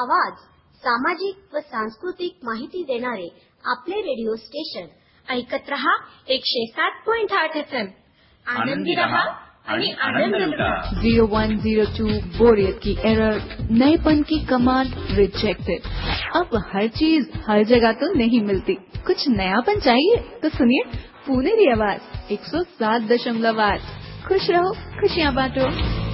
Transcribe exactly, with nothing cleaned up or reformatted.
आवाज, सामाजिक व सांस्कृतिक माहिती देणारे आपले रेडिओ स्टेशन ऐकत रहा एकशे सात पॉइंट आठ एफ एम. आनंदी रहा आणि आनंद लुटा. zero one zero two बोरियत की एरर, नएपन की कमांड रिजेक्टेड. अब हर चीज हर जगह तो नहीं मिलती, कुछ नयापन चाहिए तो सुनिए पुनेरी आवाज एक सौ सात दशमलव आठ. खुश रहो, खुशियाँ बांटो.